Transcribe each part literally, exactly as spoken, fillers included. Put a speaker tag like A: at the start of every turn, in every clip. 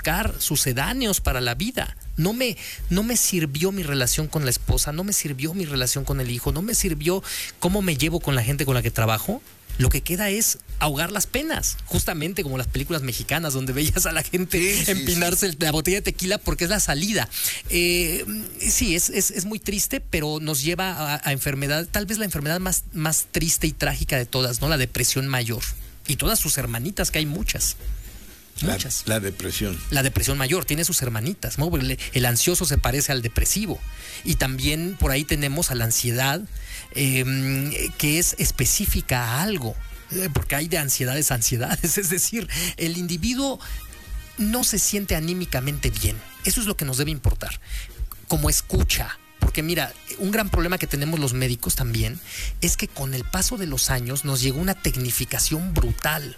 A: buscar sucedáneos para la vida. No me, no me sirvió mi relación con la esposa, no me sirvió mi relación con el hijo, no me sirvió cómo me llevo con la gente con la que trabajo. Lo que queda es ahogar las penas, justamente como las películas mexicanas donde veías a la gente sí, sí, empinarse sí. la botella de tequila porque es la salida. Eh, sí, es, es, es muy triste, pero nos lleva a, a enfermedad, tal vez la enfermedad más, más triste y trágica de todas, ¿no? La depresión mayor. Y todas sus hermanitas, que hay muchas. Muchas.
B: La, la depresión.
A: La depresión mayor, tiene sus hermanitas, ¿no? El, el ansioso se parece al depresivo. Y también por ahí tenemos a la ansiedad, eh, que es específica a algo, eh, porque hay de ansiedades a ansiedades. Es decir, el individuo no se siente anímicamente bien. Eso es lo que nos debe importar. Como escucha. Porque mira, un gran problema que tenemos los médicos también es que con el paso de los años nos llegó una tecnificación brutal.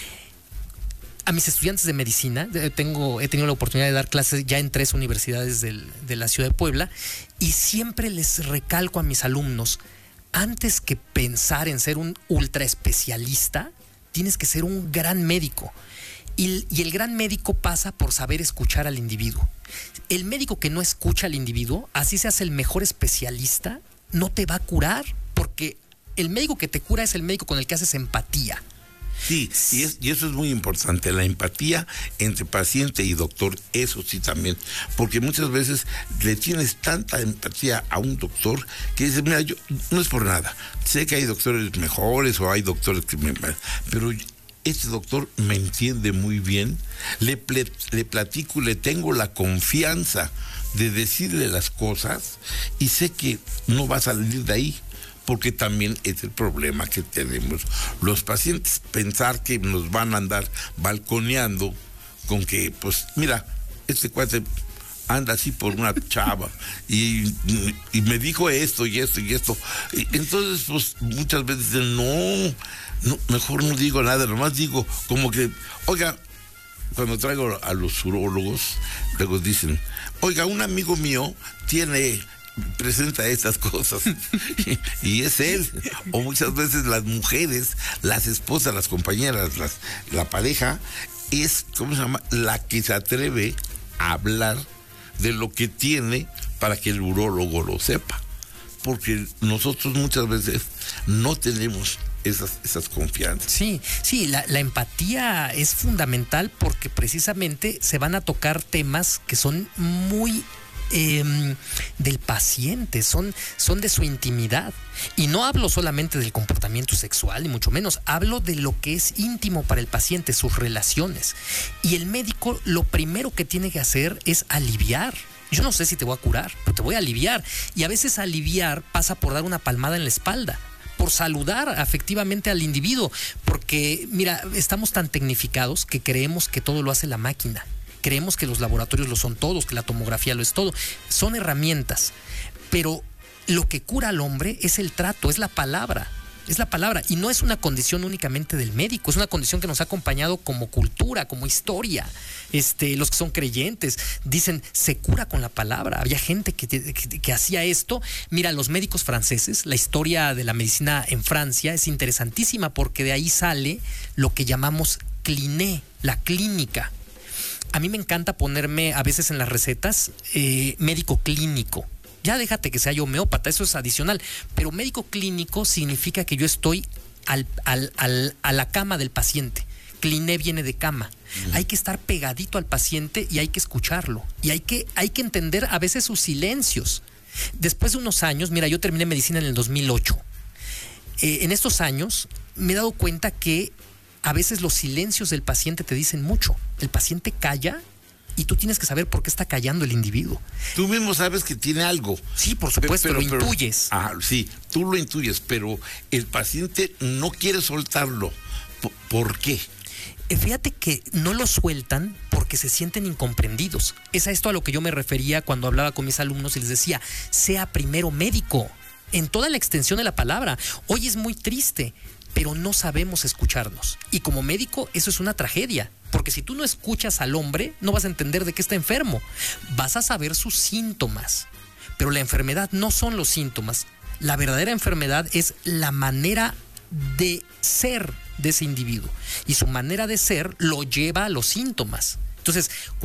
A: A mis estudiantes de medicina, tengo, he tenido la oportunidad de dar clases ya en tres universidades del, de la ciudad de Puebla, y siempre les recalco a mis alumnos, antes que pensar en ser un ultra especialista, tienes que ser un gran médico. Y, y el gran médico pasa por saber escuchar al individuo. El médico que no escucha al individuo, así se hace el mejor especialista, no te va a curar, porque el médico que te cura es el médico con el que haces empatía.
B: Sí, y, es, y eso es muy importante, la empatía entre paciente y doctor, eso sí también, porque muchas veces le tienes tanta empatía a un doctor que dices, mira, yo no es por nada, sé que hay doctores mejores o hay doctores que me... pero este doctor me entiende muy bien, le, ple, le platico, le tengo la confianza de decirle las cosas y sé que no va a salir de ahí. Porque también es el problema que tenemos los pacientes, pensar que nos van a andar balconeando con que, pues, mira, este cuate anda así por una chava y, y me dijo esto y esto y esto. Y entonces, pues, muchas veces dicen, no, no, mejor no digo nada, nomás digo como que, oiga, cuando traigo a los urólogos, luego dicen, oiga, un amigo mío tiene... presenta estas cosas y, y es él, o muchas veces las mujeres, las esposas, las compañeras, las, la pareja es, ¿cómo se llama?, la que se atreve a hablar de lo que tiene para que el urólogo lo sepa, porque nosotros muchas veces no tenemos esas, esas confianzas.
A: Sí, sí, la, la empatía es fundamental porque precisamente se van a tocar temas que son muy Eh, del paciente, son, son de su intimidad. Y no hablo solamente del comportamiento sexual, ni mucho menos, hablo de lo que es íntimo para el paciente, sus relaciones. Y el médico lo primero que tiene que hacer es aliviar. Yo no sé si te voy a curar, pero te voy a aliviar. Y a veces aliviar pasa por dar una palmada en la espalda, por saludar afectivamente al individuo, porque mira, estamos tan tecnificados que creemos que todo lo hace la máquina. Creemos que los laboratorios lo son todos, que la tomografía lo es todo. Son herramientas, pero lo que cura al hombre es el trato, es la palabra, es la palabra. Y no es una condición únicamente del médico, es una condición que nos ha acompañado como cultura, como historia. Este, los que son creyentes dicen, se cura con la palabra. Había gente que, que, que hacía esto. Mira, los médicos franceses, la historia de la medicina en Francia es interesantísima porque de ahí sale lo que llamamos cliné, la clínica. A mí me encanta ponerme a veces en las recetas eh, médico clínico. Ya déjate que sea yo homeópata, eso es adicional. Pero médico clínico significa que yo estoy al, al, al, a la cama del paciente. Cliné viene de cama. Uh-huh. Hay que estar pegadito al paciente y hay que escucharlo. Y hay que, hay que entender a veces sus silencios. Después de unos años, mira, yo terminé medicina en el dos mil ocho. Eh, en estos años me he dado cuenta que a veces los silencios del paciente te dicen mucho. El paciente calla y tú tienes que saber por qué está callando el individuo.
B: Tú mismo sabes que tiene algo.
A: Sí, por supuesto, pero, pero, lo intuyes.
B: Pero, ah, sí, tú lo intuyes, pero el paciente no quiere soltarlo. ¿Por qué?
A: Fíjate que no lo sueltan porque se sienten incomprendidos. Es a esto a lo que yo me refería cuando hablaba con mis alumnos y les decía, sea primero médico, en toda la extensión de la palabra. Hoy es muy triste, pero no sabemos escucharnos. Y como médico, eso es una tragedia. Porque si tú no escuchas al hombre, no vas a entender de qué está enfermo. Vas a saber sus síntomas. Pero la enfermedad no son los síntomas. La verdadera enfermedad es la manera de ser de ese individuo. Y su manera de ser lo lleva a los síntomas. Entonces,